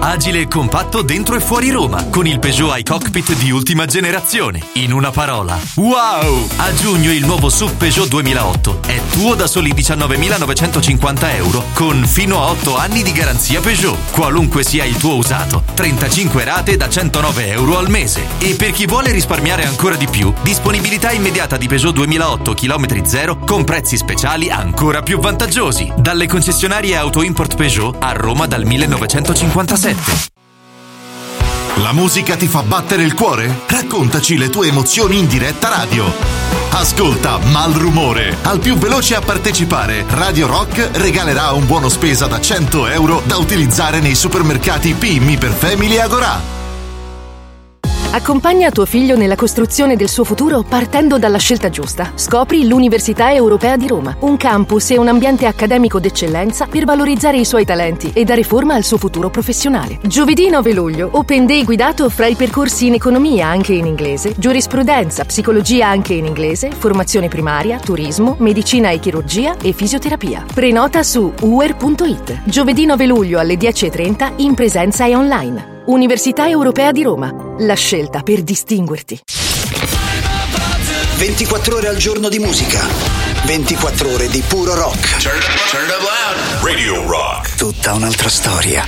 agile e compatto dentro e fuori Roma, con il Peugeot iCockpit di ultima generazione. In una parola, wow! A giugno il nuovo SUV Peugeot 2008 è tuo da soli 19.950 euro, con fino a 8 anni di garanzia Peugeot. Qualunque sia il tuo usato, 35 rate da 109 euro al mese. E per chi vuole risparmiare ancora di più, disponibilità immediata di Peugeot 2008 km 0 con prezzi speciali ancora più vantaggiosi. Dalle concessionarie Auto Import Peugeot a Roma dal 1957. La musica ti fa battere il cuore? Raccontaci le tue emozioni in diretta radio. Ascolta Malrumore. Al più veloce a partecipare, Radio Rock regalerà un buono spesa da 100 euro da utilizzare nei supermercati PMI per Family e Agorà. Accompagna tuo figlio nella costruzione del suo futuro partendo dalla scelta giusta. Scopri l'Università Europea di Roma, un campus e un ambiente accademico d'eccellenza per valorizzare i suoi talenti e dare forma al suo futuro professionale. Giovedì 9 luglio, Open Day guidato fra i percorsi in economia anche in inglese, giurisprudenza, psicologia anche in inglese, formazione primaria, turismo, medicina e chirurgia e fisioterapia. Prenota su uer.it. Giovedì 9 luglio alle 10:30 in presenza e online. Università Europea di Roma, la scelta per distinguerti. 24 ore al giorno di musica, 24 ore di puro rock. Turn it up loud. Radio Rock. Tutta un'altra storia.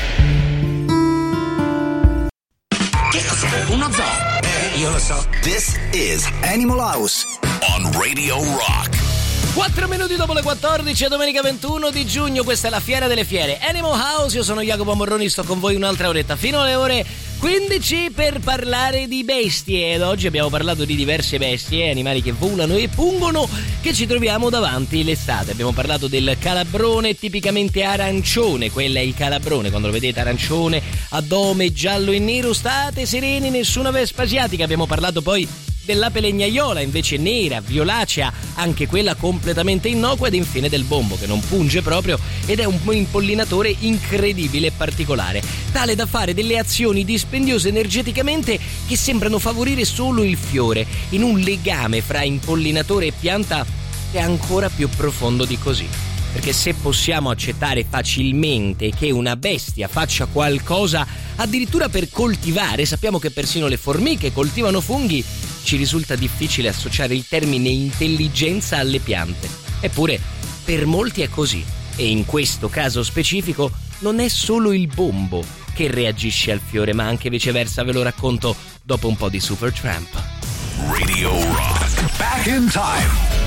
Che cos'è? Uno zoo? Io lo so. This is Animal House On Radio Rock. 4 minuti dopo le 14, è domenica 21 di giugno, questa è la Fiera delle Fiere, Animal House, io sono Jacopo Morroni, sto con voi un'altra oretta, fino alle ore 15 per parlare di bestie, ed oggi abbiamo parlato di diverse bestie, animali che volano e pungono, che ci troviamo davanti l'estate. Abbiamo parlato del calabrone tipicamente arancione, quello è il calabrone, quando lo vedete arancione, addome giallo e nero, state sereni, nessuna vespa asiatica. Abbiamo parlato poi dell'ape legnaiola, invece nera, violacea, anche quella completamente innocua, ed infine del bombo, che non punge proprio ed è un impollinatore incredibile e particolare, tale da fare delle azioni dispendiose energeticamente che sembrano favorire solo il fiore, in un legame fra impollinatore e pianta che è ancora più profondo di così. Perché se possiamo accettare facilmente che una bestia faccia qualcosa addirittura per coltivare, sappiamo che persino le formiche coltivano funghi, ci risulta difficile associare il termine intelligenza alle piante. Eppure per molti è così, e in questo caso specifico non è solo il bombo che reagisce al fiore, ma anche viceversa. Ve lo racconto dopo un po' di Supertramp. Radio Rock. Back in time.